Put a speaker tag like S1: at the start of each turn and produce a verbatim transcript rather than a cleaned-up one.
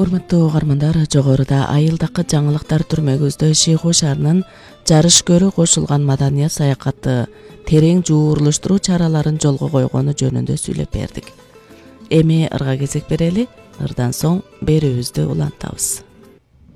S1: Урматтуу угармандар, жогоруда айылдакы жаңылыктар түрмөгүбүздө Шиху шаарынын жарыш көрү кошулган маданият саякаты терең жуурулуштуруу чараларын жолго койгону жөнүндө сүйлөп бердик. Эми ырга кезек берели, ырдан соң берүүбүздү улантабыз.